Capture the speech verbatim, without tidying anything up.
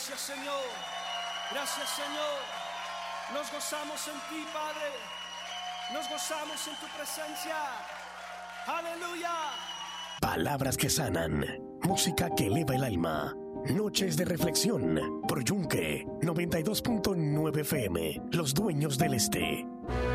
Gracias, Señor. Gracias, Señor. Nos gozamos en ti, Padre. Nos gozamos en tu presencia. Aleluya. Palabras que sanan. Música que eleva el alma. Noches de reflexión por Yunque noventa y dos punto nueve F M. Los dueños del este.